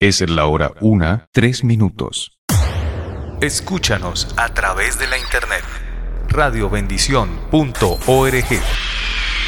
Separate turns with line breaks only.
Es la hora 1:03.
Escúchanos a través de la internet radiobendición.org.